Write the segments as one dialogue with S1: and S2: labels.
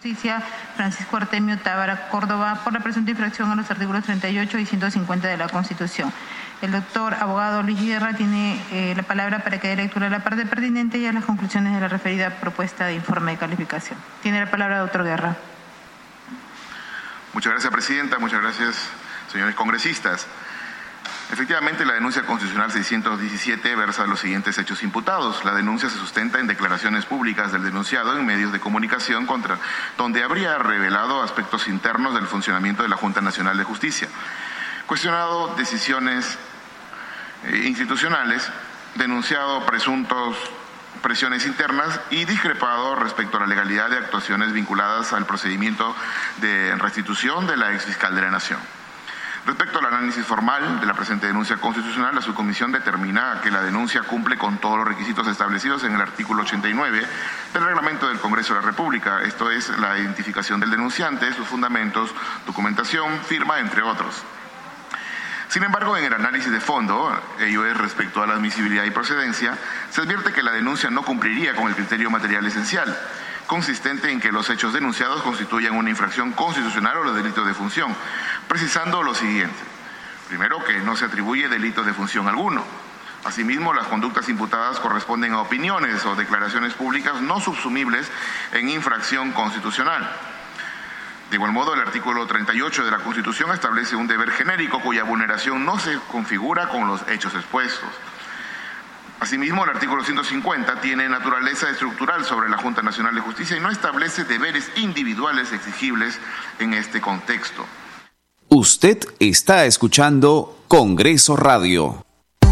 S1: Justicia, Francisco Artemio Tábara Córdoba, por la presunta infracción a los artículos 38 y 150 de la Constitución. El doctor abogado Luis Guerra tiene la palabra para que dé lectura a la parte pertinente y a las conclusiones de la referida propuesta de informe de calificación. Tiene la palabra, doctor Guerra.
S2: Muchas gracias, presidenta. Muchas gracias, señores congresistas. Efectivamente, la denuncia constitucional 617 versa los siguientes hechos imputados. La denuncia se sustenta en declaraciones públicas del denunciado en medios de comunicación donde habría revelado aspectos internos del funcionamiento de la Junta Nacional de Justicia, cuestionado decisiones institucionales, denunciado presiones internas y discrepado respecto a la legalidad de actuaciones vinculadas al procedimiento de restitución de la exfiscal de la Nación. Respecto al análisis formal de la presente denuncia constitucional, la subcomisión determina que la denuncia cumple con todos los requisitos establecidos en el artículo 89 del reglamento del Congreso de la República, esto es, la identificación del denunciante, sus fundamentos, documentación, firma, entre otros. Sin embargo, en el análisis de fondo, ello es respecto a la admisibilidad y procedencia, se advierte que la denuncia no cumpliría con el criterio material esencial, consistente en que los hechos denunciados constituyan una infracción constitucional o los delitos de función, precisando lo siguiente. Primero, que no se atribuye delito de función alguno. Asimismo, las conductas imputadas corresponden a opiniones o declaraciones públicas no subsumibles en infracción constitucional. De igual modo, el artículo 38 de la Constitución establece un deber genérico cuya vulneración no se configura con los hechos expuestos. Asimismo, el artículo 150 tiene naturaleza estructural sobre la Junta Nacional de Justicia y no establece deberes individuales exigibles en este contexto.
S3: Usted está escuchando Congreso Radio.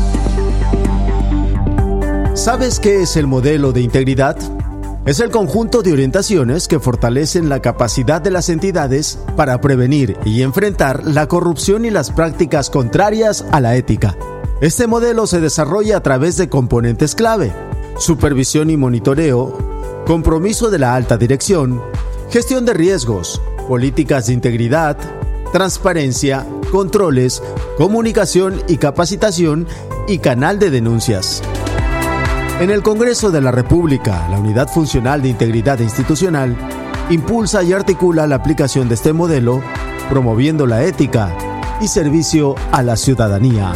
S4: ¿Sabes qué es el modelo de integridad? Es el conjunto de orientaciones que fortalecen la capacidad de las entidades para prevenir y enfrentar la corrupción y las prácticas contrarias a la ética. Este modelo se desarrolla a través de componentes clave: supervisión y monitoreo, compromiso de la alta dirección, gestión de riesgos, políticas de integridad, transparencia, controles, comunicación y capacitación y canal de denuncias. En el Congreso de la República, la Unidad Funcional de Integridad Institucional impulsa y articula la aplicación de este modelo, promoviendo la ética y servicio a la ciudadanía.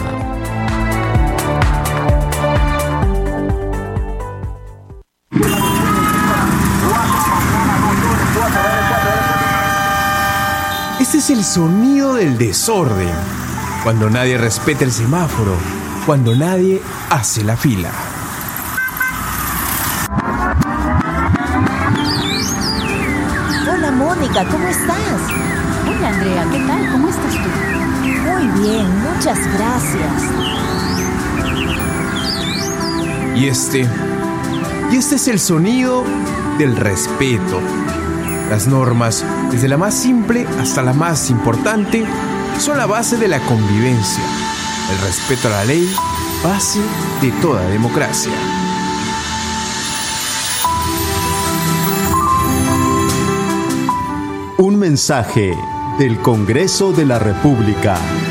S5: Este es el sonido del desorden, cuando nadie respeta el semáforo, cuando nadie hace la fila.
S6: Hola Mónica, ¿cómo estás?
S7: Hola Andrea, ¿qué tal? ¿Cómo estás tú?
S6: Muy bien, muchas gracias.
S5: Y este es el sonido del respeto. Las normas, desde la más simple hasta la más importante, son la base de la convivencia. El respeto a la ley, base de toda democracia.
S4: Un mensaje del Congreso de la República.